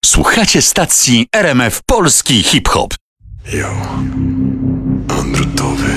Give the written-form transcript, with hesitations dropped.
Słuchacie stacji RMF Polski Hip Hop. Yo, odwrotowy.